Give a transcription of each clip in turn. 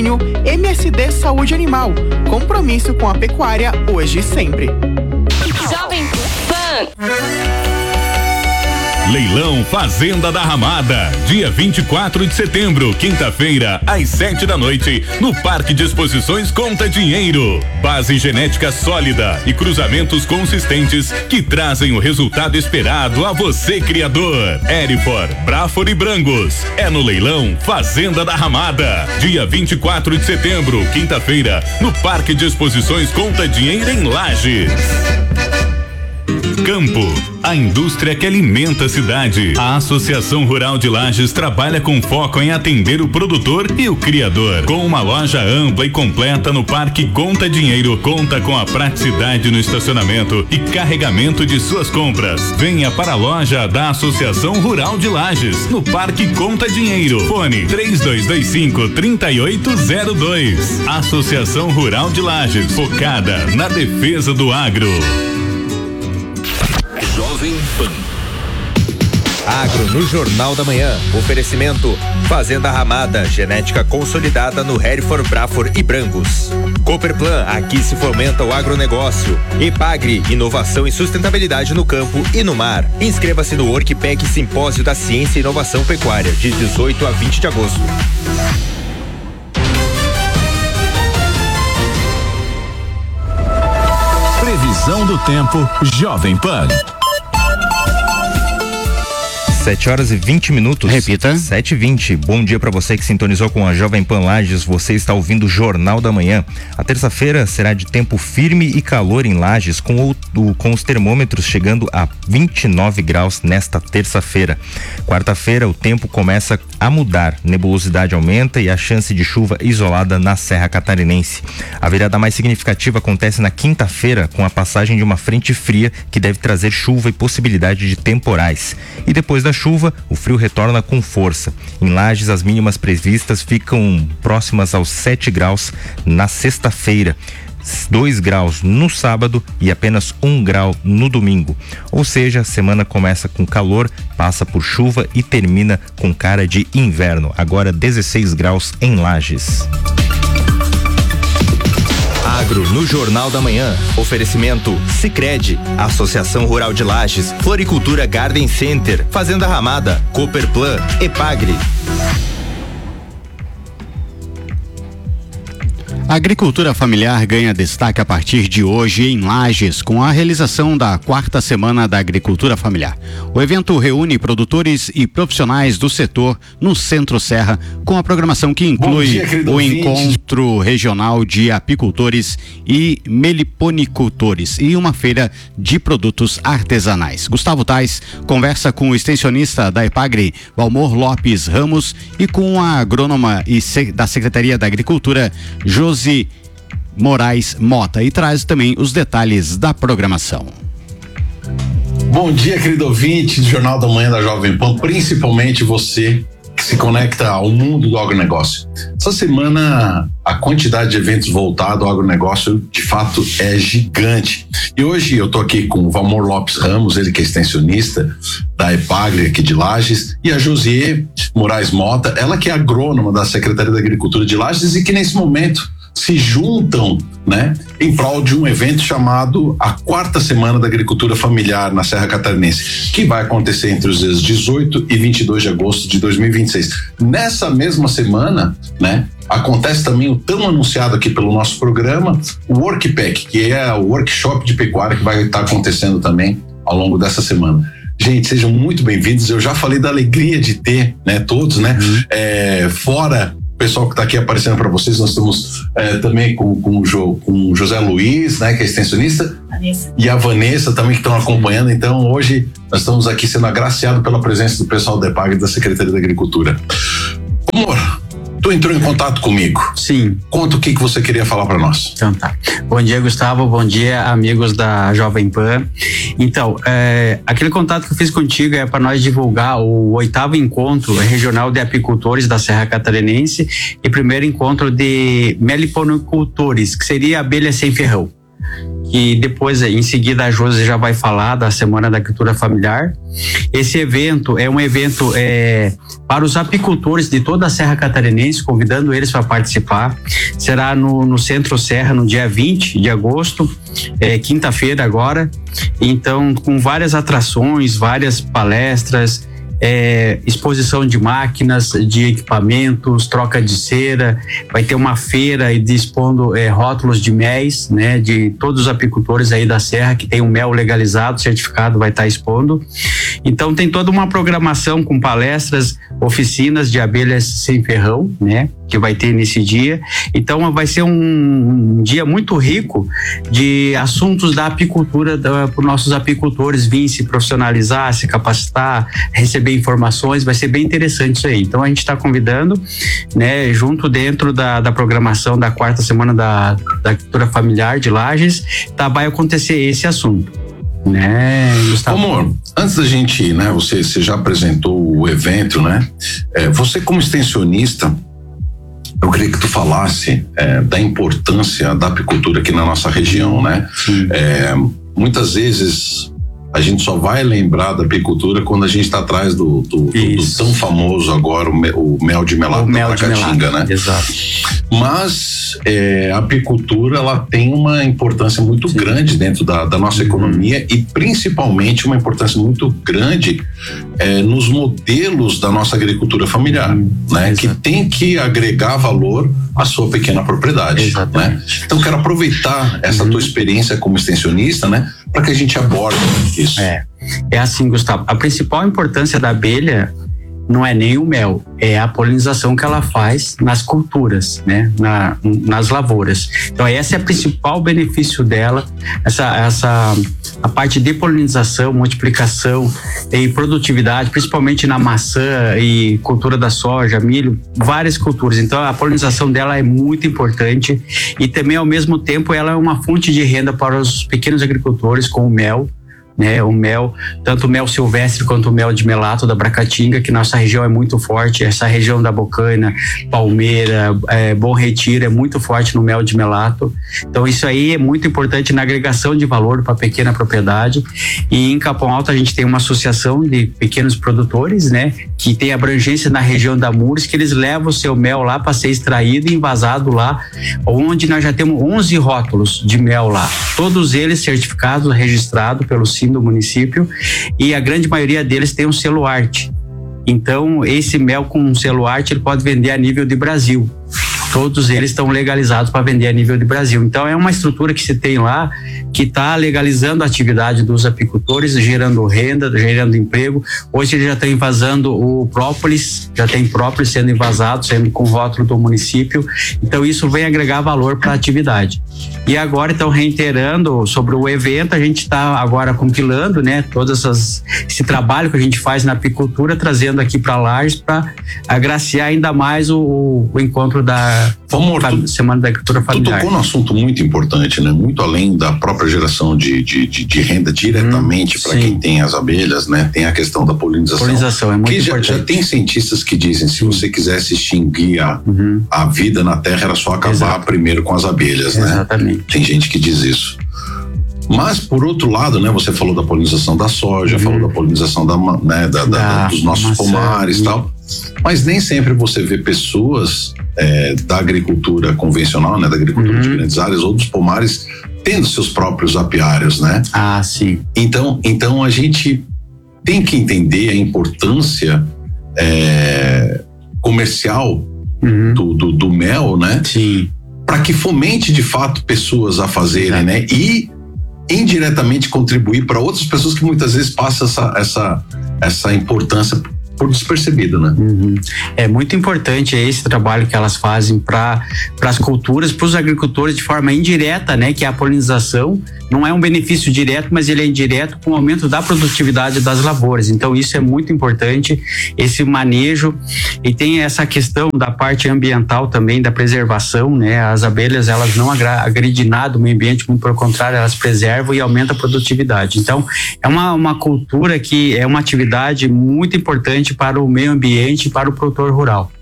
MSD Saúde Animal. Compromisso com a pecuária hoje e sempre. Jovem Pan. Leilão Fazenda da Ramada, dia 24 de setembro, quinta-feira, às 7 da noite, no Parque de Exposições Conta Dinheiro. Base genética sólida e cruzamentos consistentes que trazem o resultado esperado a você, criador. Herifor, Braford e Brangos. É no Leilão Fazenda da Ramada, dia 24 de setembro, quinta-feira, no Parque de Exposições Conta Dinheiro em Lages. Campo, a indústria que alimenta a cidade. A Associação Rural de Lages trabalha com foco em atender o produtor e o criador. Com uma loja ampla e completa no Parque Conta Dinheiro, conta com a praticidade no estacionamento e carregamento de suas compras. Venha para a loja da Associação Rural de Lages, no Parque Conta Dinheiro. Fone 3225-3802. Associação Rural de Lages, focada na defesa do agro. Jovem Pan. Agro no Jornal da Manhã. Oferecimento Fazenda Ramada, genética consolidada no Herifor, Braford e Brangos. Cooperplan, aqui se fomenta o agronegócio. Epagri, inovação e sustentabilidade no campo e no mar. Inscreva-se no Workpack Simpósio da Ciência e Inovação Pecuária, de 18 a 20 de agosto. Previsão do tempo, Jovem Pan. 7h20. Repita. 7h20. Bom dia para você que sintonizou com a Jovem Pan Lages. Você está ouvindo o Jornal da Manhã. A terça-feira será de tempo firme e calor em Lages, com os termômetros chegando a 29 graus nesta terça-feira. Quarta-feira o tempo começa a mudar. Nebulosidade aumenta e a chance de chuva isolada na Serra Catarinense. A virada mais significativa acontece na quinta-feira, com a passagem de uma frente fria que deve trazer chuva e possibilidade de temporais. E depois da chuva, o frio retorna com força. Em Lages, as mínimas previstas ficam próximas aos 7 graus na sexta-feira, 2 graus no sábado e apenas 1 grau no domingo. Ou seja, a semana começa com calor, passa por chuva e termina com cara de inverno. Agora 16 graus em Lages. Agro no Jornal da Manhã. Oferecimento Sicredi, Associação Rural de Lages, Floricultura Garden Center, Fazenda Ramada, Cooperplan, Epagri. A agricultura familiar ganha destaque a partir de hoje em Lages, com a realização da 4ª Semana da Agricultura Familiar. O evento reúne produtores e profissionais do setor no Centro Serra, com a programação que inclui o Encontro Regional de Apicultores e Meliponicultores e uma feira de produtos artesanais. Gustavo Tais conversa com o extensionista da Epagri, Valmor Lopes Ramos, e com a agrônoma da Secretaria da Agricultura, Josi Moraes Mota, e traz também os detalhes da programação. Bom dia, querido ouvinte do Jornal da Manhã da Jovem Pan, principalmente você que se conecta ao mundo do agronegócio. Essa semana a quantidade de eventos voltados ao agronegócio de fato é gigante. E hoje eu estou aqui com o Valmor Lopes Ramos, ele que é extensionista da Epagri aqui de Lages, e a Josi Moraes Mota, ela que é agrônoma da Secretaria da Agricultura de Lages e que nesse momento se juntam, né, em prol de um evento chamado a 4ª Semana da Agricultura Familiar na Serra Catarinense, que vai acontecer entre os dias 18 e 22 de agosto de 2026. Nessa mesma semana, né, acontece também o tão anunciado aqui pelo nosso programa, o Workpack, que é o workshop de pecuária que vai estar acontecendo também ao longo dessa semana. Gente, sejam muito bem-vindos. Eu já falei da alegria de ter, né, todos, né, fora o pessoal que está aqui aparecendo para vocês. Nós estamos também com o José Luiz, né, que é extensionista, Vanessa. E a Vanessa também, que estão acompanhando. Então, hoje nós estamos aqui sendo agraciados pela presença do pessoal da Epagri e da Secretaria da Agricultura. Amor, tu entrou em contato comigo. Sim. Conta o que você queria falar para nós. Então tá. Bom dia, Gustavo. Bom dia, amigos da Jovem Pan. Então, aquele contato que eu fiz contigo é para nós divulgar o 8º Encontro Regional de Apicultores da Serra Catarinense e primeiro encontro de Meliponicultores, que seria abelha sem ferrão. que depois, em seguida, a Josi já vai falar da Semana da Agricultura Familiar. Esse evento é um evento para os apicultores de toda a Serra Catarinense, convidando eles para participar. Será no Centro Serra, no dia 20 de agosto, quinta-feira agora. Então, com várias atrações, várias palestras, exposição de máquinas, de equipamentos, troca de cera, vai ter uma feira expondo rótulos de méis, né, de todos os apicultores aí da Serra que tem um mel legalizado, certificado, vai estar expondo. Então tem toda uma programação com palestras, oficinas de abelhas sem ferrão, né, que vai ter nesse dia. Então vai ser um dia muito rico de assuntos da apicultura para os nossos apicultores virem se profissionalizar, se capacitar, receber informações, vai ser bem interessante isso aí. Então a gente está convidando, né, junto dentro da programação da 4ª Semana da Agricultura Familiar de Lages, vai acontecer esse assunto, né, Gustavo? Amor, antes da gente ir, né, você já apresentou o evento, né? Você como extensionista, eu queria que tu falasse da importância da apicultura aqui na nossa região, né? Muitas vezes a gente só vai lembrar da apicultura quando a gente está atrás do tão famoso agora, o mel de melato da Caatinga, né? Exato. Mas a apicultura, ela tem uma importância muito grande dentro da nossa economia e principalmente uma importância muito grande nos modelos da nossa agricultura familiar, né? Que tem que agregar valor à sua pequena propriedade, né? Então quero aproveitar essa tua experiência como extensionista, né? Para que a gente aborde isso. É assim, Gustavo, a principal importância da abelha não é nem o mel, é a polinização que ela faz nas culturas, né? Nas lavouras. Então esse é o principal benefício dela, a parte de polinização, multiplicação e produtividade, principalmente na maçã e cultura da soja, milho, várias culturas. Então a polinização dela é muito importante e também ao mesmo tempo ela é uma fonte de renda para os pequenos agricultores com o mel, né, o mel, tanto o mel silvestre quanto o mel de melato da Bracatinga, que nossa região é muito forte, essa região da Bocaina, Palmeira, Bom Retiro é muito forte no mel de melato. Então isso aí é muito importante na agregação de valor para a pequena propriedade. E em Capão Alto a gente tem uma associação de pequenos produtores, né, que tem abrangência na região da Mures, que eles levam o seu mel lá para ser extraído e envasado lá, onde nós já temos 11 rótulos de mel lá, todos eles certificados, registrados pelo do município, e a grande maioria deles tem um selo arte. Então esse mel com um selo arte ele pode vender a nível de Brasil. Todos eles estão legalizados para vender a nível de Brasil. Então é uma estrutura que se tem lá que está legalizando a atividade dos apicultores, gerando renda, gerando emprego. Hoje eles já estão invasando o própolis, já tem própolis sendo invasado, sendo com rótulo do município. Então isso vem agregar valor para a atividade. E agora, então, reiterando sobre o evento, a gente está agora compilando, né, esse trabalho que a gente faz na apicultura, trazendo aqui para Lages para agraciar ainda mais o encontro da Semana da Agricultura Familiar. Tu tocou num assunto muito importante, né? Muito além da própria geração de renda diretamente para quem tem as abelhas, né? Tem a questão da polinização. Polinização é muito importante. Já tem cientistas que dizem, se você quisesse extinguir a vida na Terra, era só acabar primeiro com as abelhas, né? Exatamente. Tem gente que diz isso. Mas, por outro lado, né, você falou da polinização da soja, falou da polinização dos nossos pomares e tal, mas nem sempre você vê pessoas da agricultura convencional, né, da agricultura de grandes áreas ou dos pomares tendo seus próprios apiários, né? Ah, sim. Então a gente tem que entender a importância comercial do mel, né? Sim. Para que fomente de fato pessoas a fazerem, né? E indiretamente contribuir para outras pessoas que muitas vezes passam essa importância por despercebido, né? É muito importante esse trabalho que elas fazem para as culturas, para os agricultores de forma indireta, né? Que é a polinização. Não é um benefício direto, mas ele é indireto com o aumento da produtividade das lavouras. Então isso é muito importante, esse manejo. E tem essa questão da parte ambiental também, da preservação, né? As abelhas, elas não agredem nada o meio ambiente, muito pelo contrário, elas preservam e aumentam a produtividade. Então é uma cultura que é uma atividade muito importante para o meio ambiente e para o produtor rural.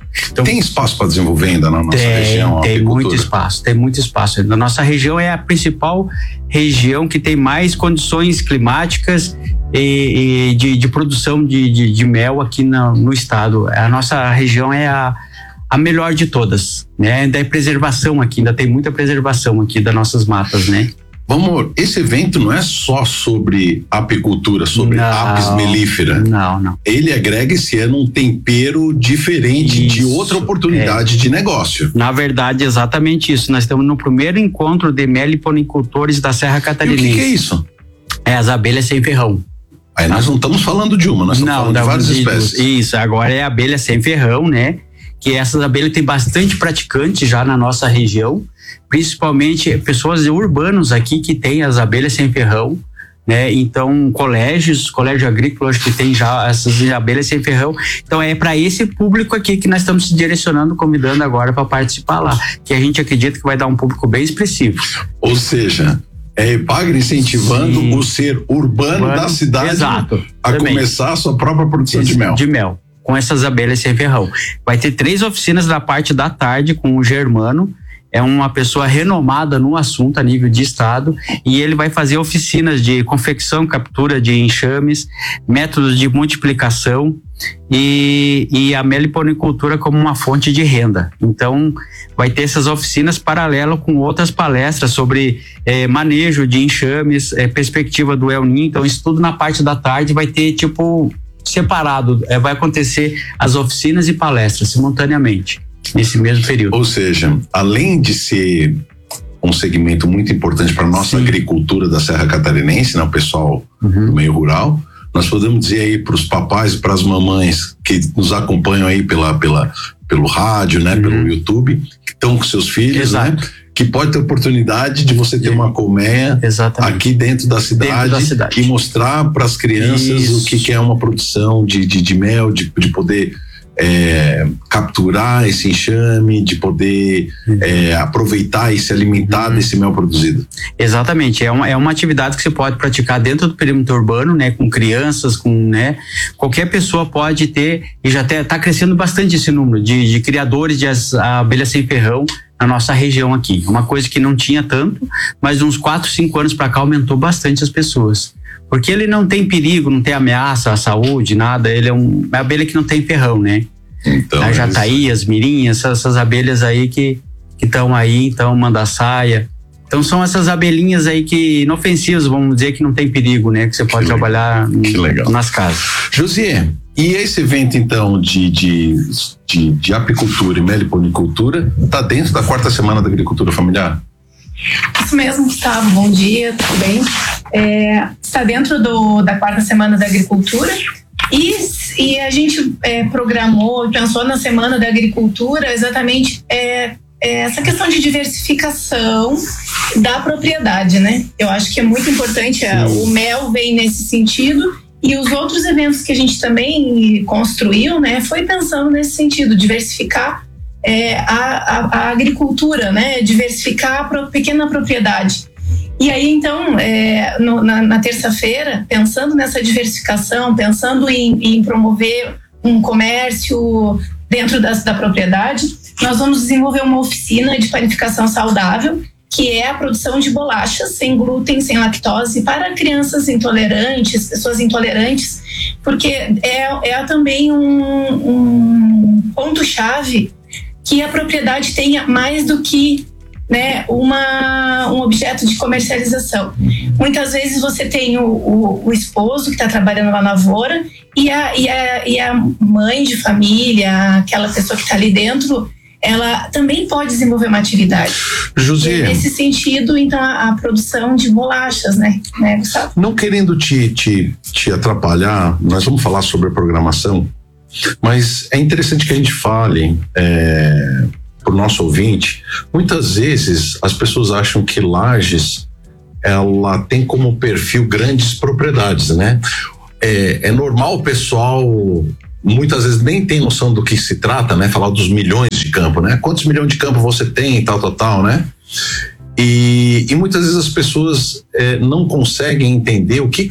Então, tem espaço para desenvolver ainda na nossa região? Tem muito espaço. Na nossa região é a principal região que tem mais condições climáticas e de produção de mel aqui no estado. A nossa região é a melhor de todas, né? Da preservação aqui, ainda tem muita preservação aqui das nossas matas, né? Esse evento não é só sobre apicultura, sobre apis mellifera. Não. Ele agrega esse ano um tempero diferente de outra oportunidade de negócio. Na verdade, exatamente isso. Nós estamos no primeiro encontro de meliponicultores da Serra Catarinense. E o que é isso? É as abelhas sem ferrão. Aí nós não estamos falando de uma, nós estamos falando de várias espécies. Isso, agora é a abelha sem ferrão, né? Que essas abelhas tem bastante praticante já na nossa região, principalmente pessoas urbanos aqui que tem as abelhas sem ferrão, né? Então, colégio agrícola que tem já essas abelhas sem ferrão. Então, é para esse público aqui que nós estamos se direcionando, convidando agora para participar lá, que a gente acredita que vai dar um público bem expressivo. Ou seja, é a Epagre incentivando o ser urbano da cidade. Exato, a também começar a sua própria produção de mel. Com essas abelhas sem ferrão. Vai ter 3 oficinas da parte da tarde com o Germano, é uma pessoa renomada no assunto a nível de estado, e ele vai fazer oficinas de confecção, captura de enxames, métodos de multiplicação e a meliponicultura como uma fonte de renda. Então, vai ter essas oficinas paralelo com outras palestras sobre manejo de enxames, perspectiva do El Niño. Então, isso tudo na parte da tarde vai ter separado, vai acontecer as oficinas e palestras simultaneamente nesse mesmo período. Ou seja, além de ser um segmento muito importante para a nossa agricultura da Serra Catarinense, né, o pessoal do meio rural, nós podemos dizer aí para os papais e para as mamães que nos acompanham aí pelo rádio, né, pelo YouTube, que estão com seus filhos, né, que pode ter oportunidade de você ter uma colmeia aqui dentro da cidade e mostrar para as crianças o que é uma produção de mel, de poder capturar esse enxame, de poder aproveitar e se alimentar desse mel produzido. Exatamente, é uma atividade que você pode praticar dentro do perímetro urbano, né, com crianças, né, qualquer pessoa pode ter, e já está crescendo bastante esse número de criadores de abelhas sem ferrão na nossa região aqui. Uma coisa que não tinha tanto, mas uns 4, 5 anos para cá aumentou bastante as pessoas. Porque ele não tem perigo, não tem ameaça à saúde, nada. Ele é uma abelha que não tem ferrão, né? Então, a jataí, as mirinhas, essas abelhas aí que estão aí, então, mandaçaia. Então são essas abelhinhas aí que inofensivas, vamos dizer, que não tem perigo, né? Que você pode trabalhar nas casas. José, e esse evento então de apicultura e meliponicultura está dentro da 4ª Semana da Agricultura Familiar? Isso mesmo, Gustavo, bom dia, tudo bem? Está dentro da 4ª Semana da Agricultura e a gente programou e pensou na Semana da Agricultura exatamente essa questão de diversificação da propriedade, né? Eu acho que é muito importante, o mel vem nesse sentido, e os outros eventos que a gente também construiu, né, foi pensando nesse sentido, diversificar a agricultura, né, diversificar a pequena propriedade. E aí, então, na terça-feira, pensando nessa diversificação, pensando em promover um comércio dentro da propriedade, nós vamos desenvolver uma oficina de panificação saudável, que é a produção de bolachas sem glúten, sem lactose, para crianças intolerantes, pessoas intolerantes, porque é também um ponto-chave que a propriedade tenha mais do que, né, um objeto de comercialização. Muitas vezes você tem o esposo que está trabalhando na lavoura e a mãe de família, aquela pessoa que está ali dentro, ela também pode desenvolver uma atividade. José, nesse sentido, então, a produção de bolachas, né, Gustavo? Não querendo te atrapalhar, nós vamos falar sobre a programação, mas é interessante que a gente fale para o nosso ouvinte. Muitas vezes as pessoas acham que Lages ela tem como perfil grandes propriedades, né? É normal o pessoal muitas vezes nem tem noção do que se trata, né? Falar dos milhões de campo, né? Quantos milhões de campo você tem, tal, né? E muitas vezes as pessoas não conseguem entender o que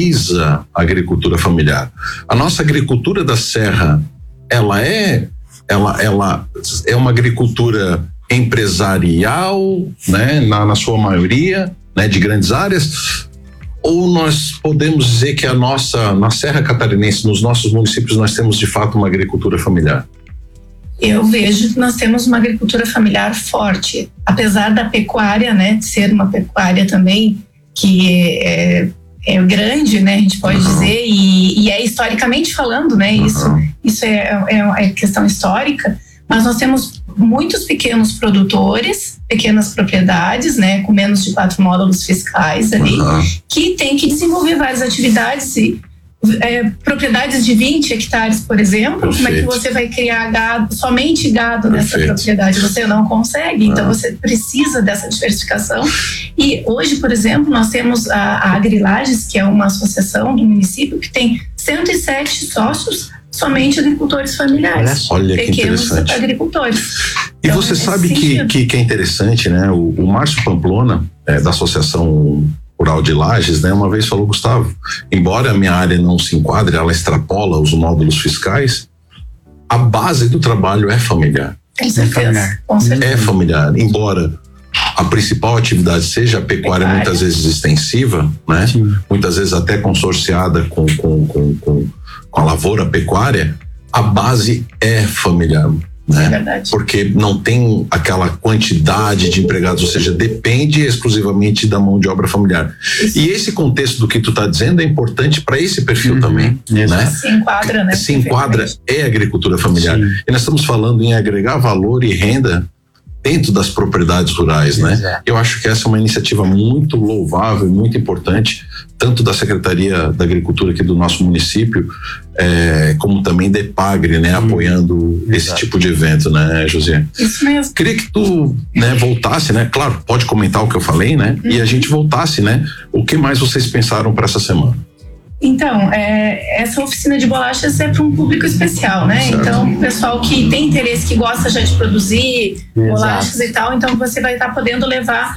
caracteriza a agricultura familiar. A nossa agricultura da Serra, ela é ela é uma agricultura empresarial, né, na sua maioria, né, de grandes áreas, ou nós podemos dizer que na Serra Catarinense, nos nossos municípios, nós temos de fato uma agricultura familiar? Eu vejo que nós temos uma agricultura familiar forte, apesar da pecuária, né, de ser uma pecuária também que é grande, né, a gente pode dizer, e é historicamente falando, né, isso é questão histórica, mas nós temos muitos pequenos produtores, pequenas propriedades, né, com menos de 4 módulos fiscais ali, que tem que desenvolver várias atividades e propriedades de 20 hectares, por exemplo. Perfeito. Como é que você vai criar gado, somente gado nessa propriedade? Você não consegue, então você precisa dessa diversificação. E hoje, por exemplo, nós temos a Agrilages, que é uma associação do município que tem 107 sócios, somente agricultores familiares. Olha que interessante. Agricultores. E então, você sabe que é interessante, né? O Márcio Pamplona, da Associação Rural de Lages, né? Uma vez falou, Gustavo, embora a minha área não se enquadre, ela extrapola os módulos fiscais, a base do trabalho é familiar. Com certeza. É familiar. Embora a principal atividade seja a pecuária. Muitas vezes extensiva, né? Sim. Muitas vezes até consorciada com a lavoura pecuária, a base é familiar, né? É verdade. Porque não tem aquela quantidade de empregados, ou seja, depende exclusivamente da mão de obra familiar. Isso. E esse contexto do que tu tá dizendo é importante para esse perfil também, né? Se enquadra, né? Se enquadra, é agricultura familiar. Sim. E nós estamos falando em agregar valor e renda dentro das propriedades rurais, né? Exato. Eu acho que essa é uma iniciativa muito louvável, muito importante, tanto da Secretaria da Agricultura aqui do nosso município, como também da EPAGRE, né? Apoiando esse tipo de evento, né, José? Isso mesmo. Queria que tu, né, voltasse, né? Claro, pode comentar o que eu falei, né? E a gente voltasse, né? O que mais vocês pensaram para essa semana? Então, essa oficina de bolachas é para um público especial, né? Certo. Então, o pessoal que tem interesse, que gosta já de produzir bolachas e tal, então você vai estar podendo levar,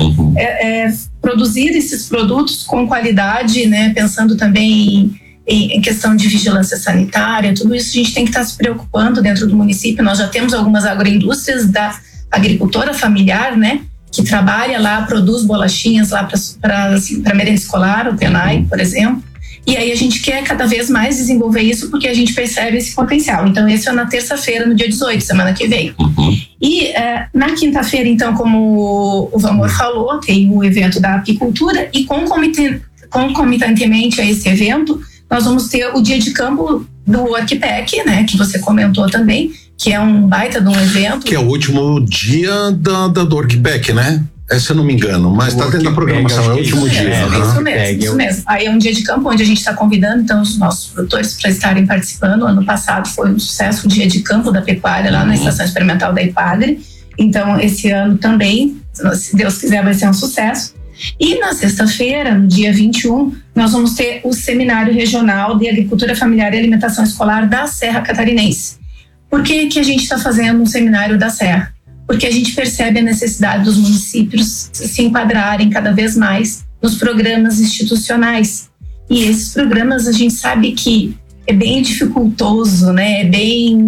produzir esses produtos com qualidade, né? Pensando também em questão de vigilância sanitária, tudo isso a gente tem que estar se preocupando dentro do município. Nós já temos algumas agroindústrias da agricultora familiar, né? Que trabalha lá, produz bolachinhas lá para merenda escolar, o PENAI, por exemplo. E aí a gente quer cada vez mais desenvolver isso porque a gente percebe esse potencial. Então esse é na terça-feira, no dia 18, semana que vem. E na quinta-feira, então, como o Valmor falou, tem o evento da apicultura e concomitantemente a esse evento, nós vamos ter o dia de campo do Arquipec, né, que você comentou também, que é um baita de um evento. Que é o último dia do Arquipec, né? Se eu não me engano, mas está dentro da programação, é o último dia. Isso mesmo. Aí é um dia de campo onde a gente está convidando então os nossos produtores para estarem participando. Ano passado foi um sucesso o dia de campo da pecuária lá na Estação Experimental da EPAGRE. Então esse ano também, se Deus quiser, vai ser um sucesso. E na sexta-feira, no dia 21, nós vamos ter o Seminário Regional de Agricultura Familiar e Alimentação Escolar da Serra Catarinense. Por que a gente está fazendo um seminário da Serra? Porque a gente percebe a necessidade dos municípios se enquadrarem cada vez mais nos programas institucionais. E esses programas a gente sabe que é bem dificultoso, né? É bem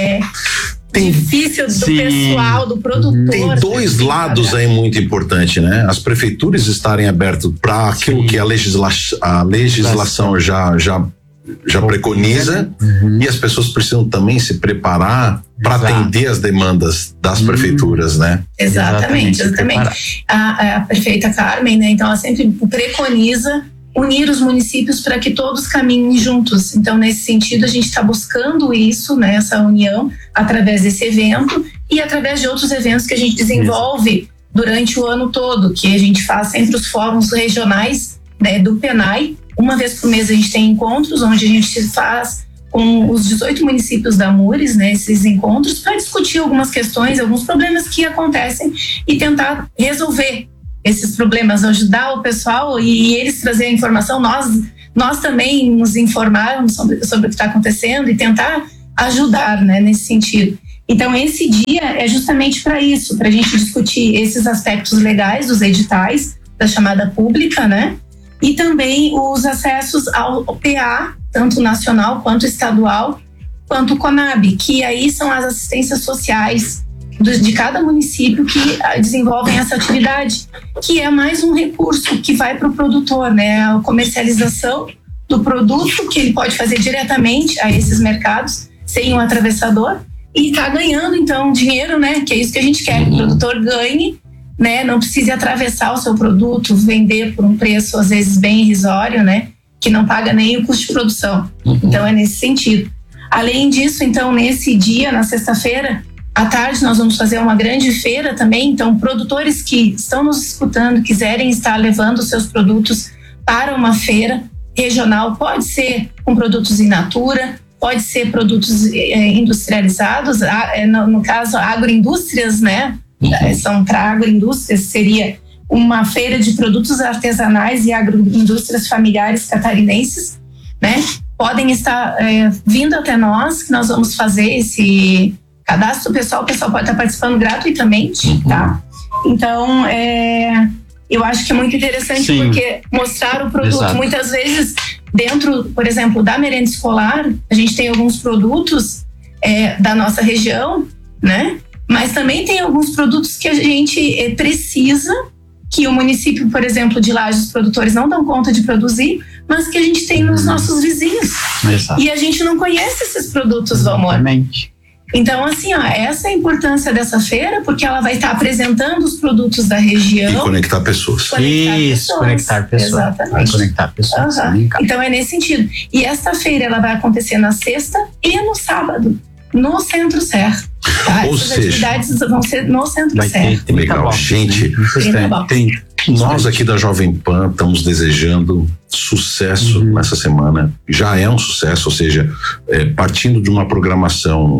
difícil do pessoal, do produtor. Tem dois lados aí muito importante, né? As prefeituras estarem abertas para aquilo que a legislação já preconiza, e as pessoas precisam também se preparar para atender as demandas das prefeituras, né? Exatamente. A prefeita Carmen, né? Então ela sempre preconiza unir os municípios para que todos caminhem juntos. Então nesse sentido a gente está buscando isso, né? Essa união através desse evento e através de outros eventos que a gente desenvolve durante o ano todo, que a gente faz sempre os fóruns regionais, né, do PENAI. Uma vez por mês a gente tem encontros onde a gente faz com os 18 municípios da Mures, né, esses encontros para discutir algumas questões, alguns problemas que acontecem e tentar resolver esses problemas, ajudar o pessoal e eles trazer a informação, nós também nos informarmos sobre o que está acontecendo e tentar ajudar, né, nesse sentido. Então esse dia é justamente para isso, para a gente discutir esses aspectos legais dos editais da chamada pública, né? E também os acessos ao PA, tanto nacional quanto estadual, quanto o Conab, que aí são as assistências sociais de cada município que desenvolvem essa atividade, que é mais um recurso que vai para o produtor, né? A comercialização do produto que ele pode fazer diretamente a esses mercados, sem um atravessador, e está ganhando então dinheiro, né? Que é isso que a gente quer, que o produtor ganhe, né? Não precise atravessar o seu produto, vender por um preço às vezes bem irrisório, né? Que não paga nem o custo de produção. Então é nesse sentido. Além disso, então, nesse dia, na sexta-feira, à tarde, nós vamos fazer uma grande feira também. Então, produtores que estão nos escutando, quiserem estar levando os seus produtos para uma feira regional, pode ser com produtos in natura, pode ser produtos industrializados, no caso, agroindústrias, né? São para agroindústrias, seria uma feira de produtos artesanais e agroindústrias familiares catarinenses, né? Podem estar vindo até nós, que nós vamos fazer esse cadastro pessoal. O pessoal pode estar participando gratuitamente, tá? Então, eu acho que é muito interessante, porque mostrar o produto, exato, muitas vezes dentro, por exemplo, da merenda escolar, a gente tem alguns produtos da nossa região, né? Mas também tem alguns produtos que a gente precisa, que o município, por exemplo, de Lages, os produtores não dão conta de produzir, mas que a gente tem nos nossos vizinhos. Exato. E a gente não conhece esses produtos, Valmor. Exatamente. Então, assim, essa é a importância dessa feira, porque ela vai estar apresentando os produtos da região. E conectar pessoas. Conectar pessoas. Exatamente. Vai conectar pessoas. Então, é nesse sentido. E esta feira, ela vai acontecer na sexta e no sábado, no Centro Serra. Tá? Ou essas seja, atividades vão ser no Centro Serra. Legal, gente. Nós aqui da Jovem Pan estamos desejando sucesso nessa semana. Já é um sucesso, ou seja, partindo de uma programação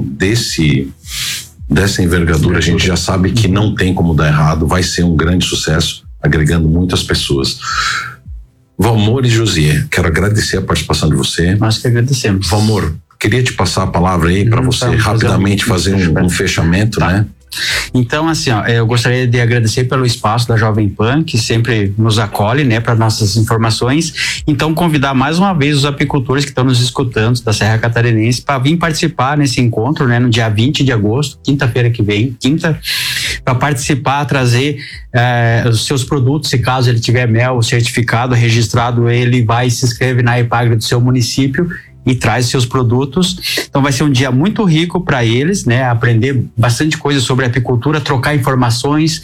dessa envergadura, a gente já sabe que não tem como dar errado, vai ser um grande sucesso, agregando muitas pessoas. Valmor e Josier, quero agradecer a participação de você. Nós que agradecemos. Valmor, queria te passar a palavra aí para você rapidamente fazer um fechamento, tá, né? Então, assim, eu gostaria de agradecer pelo espaço da Jovem Pan, que sempre nos acolhe, né, para nossas informações. Então, convidar mais uma vez os apicultores que estão nos escutando da Serra Catarinense para vir participar nesse encontro, né, no dia 20 de agosto, quinta-feira que vem, para participar, trazer os seus produtos, se caso ele tiver mel certificado, registrado, ele vai e se inscreve na EPAGRE do seu município e traz seus produtos. Então vai ser um dia muito rico para eles, né? Aprender bastante coisa sobre apicultura, trocar informações,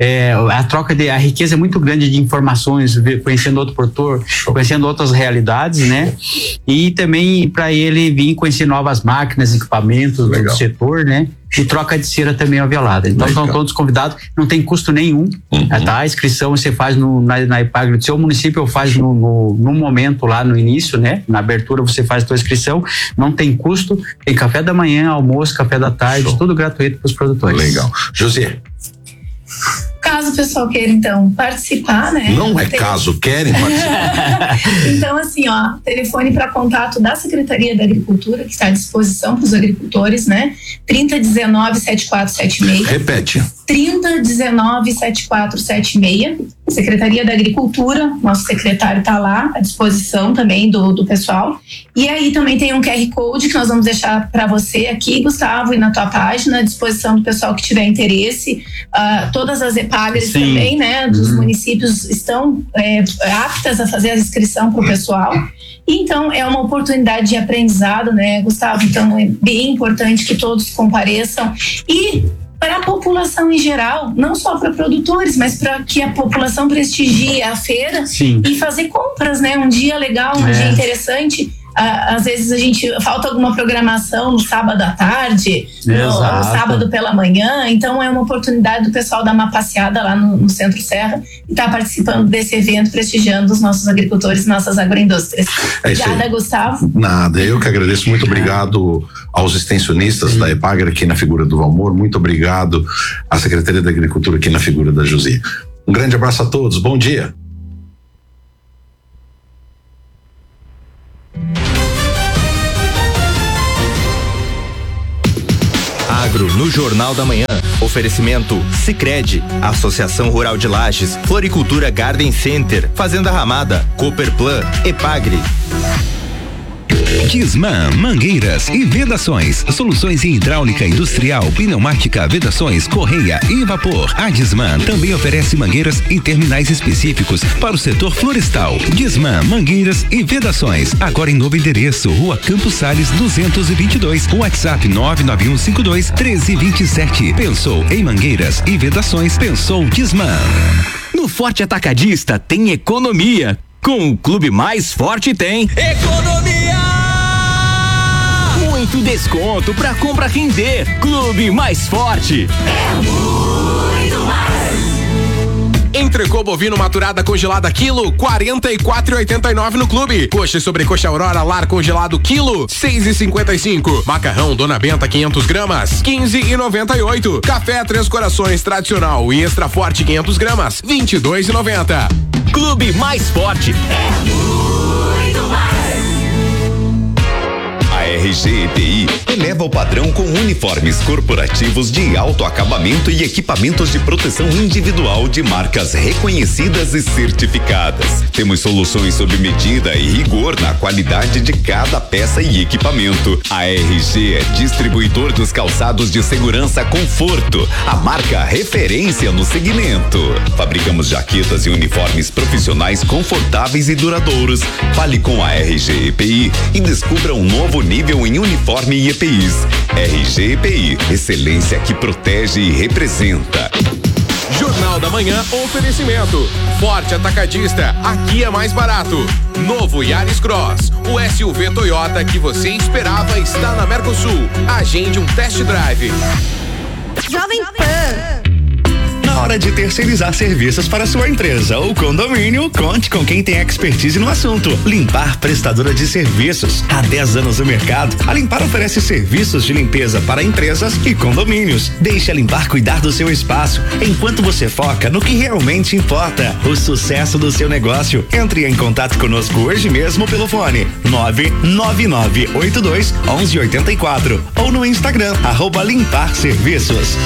a riqueza é muito grande de informações, conhecendo outro produtor, conhecendo outras realidades, né? E também para ele vir conhecer novas máquinas, equipamentos do setor, né? E troca de cera também avelada. Então estão todos convidados, não tem custo nenhum, tá? A inscrição você faz na EPAGRE do seu município, ou faz no momento lá no início, né? Na abertura você faz a sua inscrição, não tem custo, tem café da manhã, almoço, café da tarde, tudo gratuito para os produtores. Legal. José. Caso o pessoal queira, então, participar, né? Não é caso, querem participar. Então, assim, telefone para contato da Secretaria da Agricultura, que está à disposição para os agricultores, né? 3019-7476. Repete. 3019-7476. Secretaria da Agricultura, nosso secretário está lá à disposição também do pessoal. E aí também tem um QR Code que nós vamos deixar para você aqui, Gustavo, e na tua página, à disposição do pessoal que tiver interesse. Todas as EPAGRES também, né, dos municípios estão aptas a fazer a inscrição para o pessoal. Então, é uma oportunidade de aprendizado, né, Gustavo? Então, é bem importante que todos compareçam. E para a população em geral, não só para produtores, mas para que a população prestigie a feira e fazer compras, né? Um dia legal, um dia interessante. Às vezes falta alguma programação no sábado à tarde, no sábado pela manhã, então é uma oportunidade do pessoal dar uma passeada lá no Centro Serra e estar participando desse evento, prestigiando os nossos agricultores e nossas agroindústrias. Obrigada, Gustavo. Nada, eu que agradeço, muito obrigado aos extensionistas da EPAGRE aqui na figura do Valmor, muito obrigado à Secretaria da Agricultura aqui na figura da Josi. Um grande abraço a todos, bom dia. Agro no Jornal da Manhã. Oferecimento Sicredi, Associação Rural de Lages, Floricultura Garden Center, Fazenda Ramada, Cooperplan, EPAGRE. Disman, mangueiras e vedações, soluções em hidráulica industrial, pneumática, vedações, correia e vapor. A Disman também oferece mangueiras e terminais específicos para o setor florestal. Disman, mangueiras e vedações. Agora em novo endereço, Rua Campos Sales 222, WhatsApp 99152-1327. Pensou em mangueiras e vedações? Pensou Disman. No Forte Atacadista tem economia. Com o Clube Mais Forte tem economia! Muito desconto pra compra render. Clube Mais Forte. É muito mais. Entrecô bovino maturada congelada quilo, 44,89 no Clube. Coxa e sobrecoxa Aurora lar congelado quilo, 6,55. Macarrão Dona Benta 500 gramas, 15,98. Café Três Corações tradicional e extra forte 500 gramas, 22,90. Clube Mais Forte. É muito mais. A RG EPI eleva o padrão com uniformes corporativos de alto acabamento e equipamentos de proteção individual de marcas reconhecidas e certificadas. Temos soluções sob medida e rigor na qualidade de cada peça e equipamento. A RG é distribuidor dos calçados de segurança Conforto, a marca referência no segmento. Fabricamos jaquetas e uniformes profissionais confortáveis e duradouros. Fale com a RG EPI e descubra um novo nível em uniforme e EPIs. RG EPI, excelência que protege e representa. Jornal da Manhã, oferecimento. Forte Atacadista, aqui é mais barato. Novo Yaris Cross, o SUV Toyota que você esperava está na Mercosul. Agende um test drive. Jovem Pan. Na hora de terceirizar serviços para sua empresa ou condomínio, conte com quem tem expertise no assunto. Limpar, prestadora de serviços. Há 10 anos no mercado, a Limpar oferece serviços de limpeza para empresas e condomínios. Deixe a Limpar cuidar do seu espaço, enquanto você foca no que realmente importa, o sucesso do seu negócio. Entre em contato conosco hoje mesmo pelo fone 99982-1184 ou no Instagram @Limpar Serviços.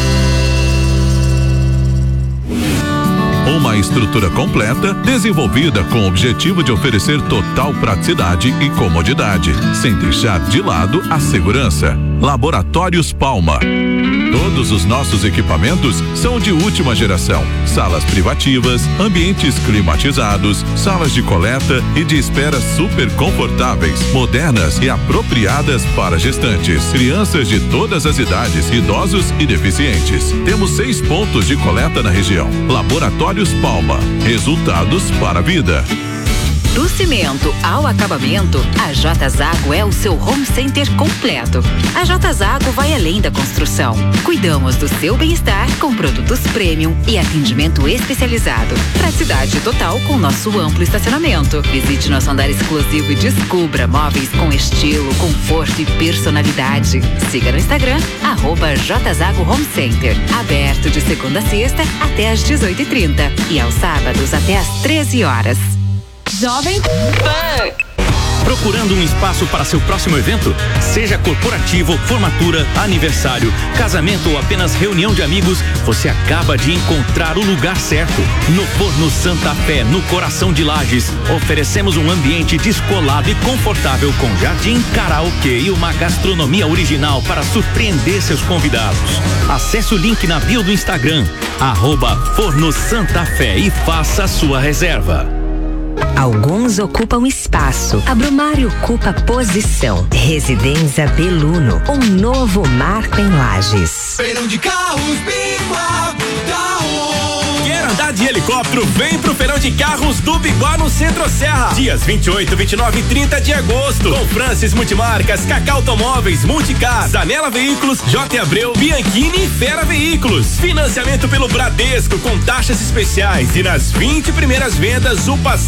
Uma estrutura completa, desenvolvida com o objetivo de oferecer total praticidade e comodidade, sem deixar de lado a segurança. Laboratórios Palma. Todos os nossos equipamentos são de última geração. Salas privativas, ambientes climatizados, salas de coleta e de espera super confortáveis, modernas e apropriadas para gestantes, crianças de todas as idades, idosos e deficientes. Temos 6 pontos de coleta na região. Laboratórios Palma. Resultados para a vida. Do cimento ao acabamento, a J Zago é o seu home center completo. A J Zago vai além da construção. Cuidamos do seu bem-estar com produtos premium e atendimento especializado. Praticidade total com nosso amplo estacionamento. Visite nosso andar exclusivo e descubra móveis com estilo, conforto e personalidade. Siga no Instagram @JZago Home Center. Aberto de segunda a sexta até às 18h30 e aos sábados até às 13 horas. Jovem Pan. Procurando um espaço para seu próximo evento? Seja corporativo, formatura, aniversário, casamento ou apenas reunião de amigos, você acaba de encontrar o lugar certo. No Forno Santa Fé, no coração de Lages, oferecemos um ambiente descolado e confortável com jardim, karaokê e uma gastronomia original para surpreender seus convidados. Acesse o link na bio do Instagram, @Forno Santa Fé e faça a sua reserva. Alguns ocupam espaço, a Brumari ocupa posição. Residência Beluno, um novo marco em Lages. Feirão de carros, Biguá, Quer andar de helicóptero? Vem pro Feirão de Carros do Biguá no Centro-Serra. Dias 28, 29 e 30 de agosto. Com Francis Multimarcas, Cacá Automóveis, Multicar, Zanela Veículos, J. Abreu, Bianchini e Fera Veículos. Financiamento pelo Bradesco com taxas especiais e nas 20 primeiras vendas o passeio